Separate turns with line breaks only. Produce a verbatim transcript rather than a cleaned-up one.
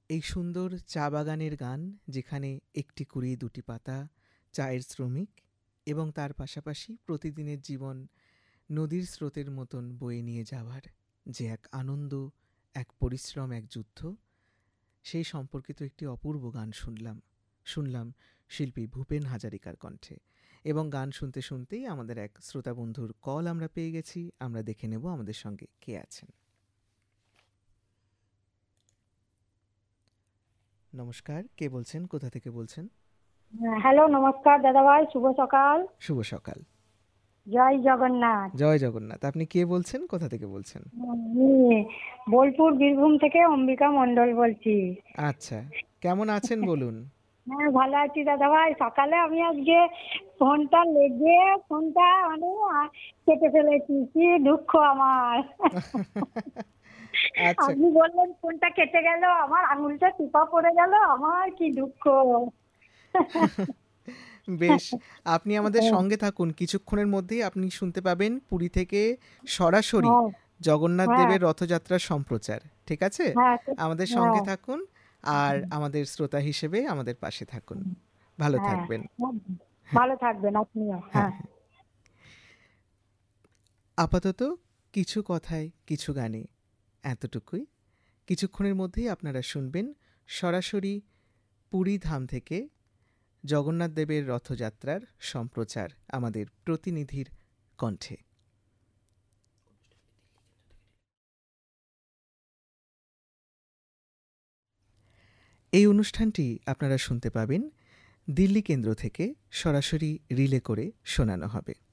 এই সুন্দর চা বাগানের গান, যেখানে একটি কুড়ি দুটি পাতা, চায়ের শ্রমিক এবং তার পাশাপাশি প্রতিদিনের জীবন নদীর স্রোতের মতন বয়ে নিয়ে যাওয়ার যে এক আনন্দ, এক পরিশ্রম, এক যুদ্ধ, সেই সম্পর্কিত একটি অপূর্ব গান শুনলাম শুনলাম শিল্পী ভূপেন হাজারিকার কণ্ঠে। এবং গান শুনতে শুনতেই আমাদের এক শ্রোতা বন্ধুর কল আমরা পেয়ে গেছি। আমরা দেখে নেব আমাদের সঙ্গে কে আছেন। নমস্কার, কে বলছেন, কোথা থেকে বলছেন?
হ্যালো, নমস্কার দাদাভাই, শুভ সকাল।
শুভ সকাল।
জয় জগন্নাথ।
জয় জগন্নাথ। আপনি কে বলছেন, কোথা থেকে বলছেন?
আমি বোলপুর বীরভূম থেকে অম্বিকা মণ্ডল বলছি।
আচ্ছা, কেমন আছেন বলুন?
হ্যাঁ, ভালো আছি দাদাভাই। সকালে আমি আজকে ফোনটা লেগে ফোনটা মানে আ- কেটে ফেলেছি, কি দুঃখ আমার।
আচ্ছা,
আপনি বললেন ফোনটা কেটে গেল, আমার আঙুলটা টিপা পড়ে গেল, আমার কি দুঃখ।
বেশ। আপনি আমাদের সঙ্গে থাকুন, কিছুক্ষণের মধ্যেই আপনি শুনতে পাবেন পুরী থেকে সরাসরি
হ্যাঁ,
জগন্নাথ
হ্যাঁ,
দেবের রথযাত্রার সম্প্রচার। ঠিক আছে?
হ্যাঁ,
আমাদের সঙ্গে
হ্যাঁ,
থাকুন আর আমাদের শ্রোতা হিসেবে আমাদের পাশে থাকুন। ভালো
হ্যাঁ,
থাকবেন।
ভালো থাকবেন আপনিও।
হ্যাঁ,
হ্যাঁ।
হ্যাঁ। আপাতত কিছু কথায় কিছু গানে এতটুকুই। কিছুক্ষণের মধ্যেই আপনারা শুনবেন সরাসরি পুরী ধাম থেকে জগন্নাথ দেবের রথযাত্রার সম্প্রচার আমাদের প্রতিনিধির কণ্ঠে। এই অনুষ্ঠানটি আপনারা শুনতে পাবেন দিল্লি কেন্দ্র থেকে, সরাসরি রিলে করে শোনানো হবে।